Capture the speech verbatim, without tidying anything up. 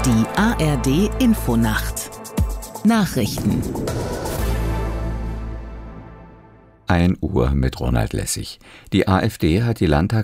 Die A R D Infonacht Nachrichten. ein Uhr mit Ronald Lessig. Die AfD hat die Landtagswahl